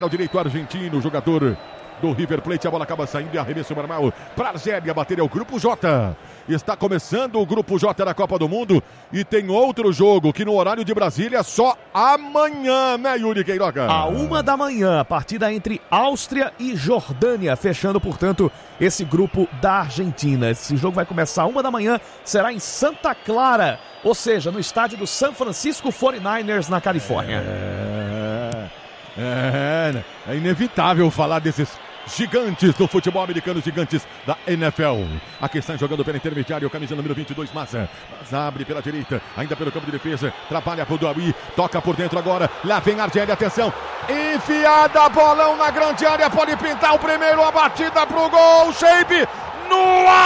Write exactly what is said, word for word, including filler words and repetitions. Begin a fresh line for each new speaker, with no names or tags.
O direito argentino, jogador do River Plate, a bola acaba saindo e arremesso normal para a Argélia, bater é o Grupo J. Está começando o Grupo J da Copa do Mundo e tem outro jogo que no horário de Brasília só amanhã, né, Yuri Queiroga?
A uma da manhã, a partida entre Áustria e Jordânia, fechando, portanto, esse grupo da Argentina. Esse jogo vai começar a uma da manhã, será em Santa Clara, ou seja, no estádio do San Francisco forty-niners na Califórnia.
É, é, é inevitável falar desses gigantes do futebol americano, gigantes da N F L. Aqui está jogando pela intermediária, o camisa número vinte e dois, Massa. Mas abre pela direita, ainda pelo campo de defesa. Trabalha pro Douai, toca por dentro agora. Lá vem Argélia, atenção. Enfiada, bolão na grande área, pode pintar o primeiro, a batida pro gol. Shape no ar.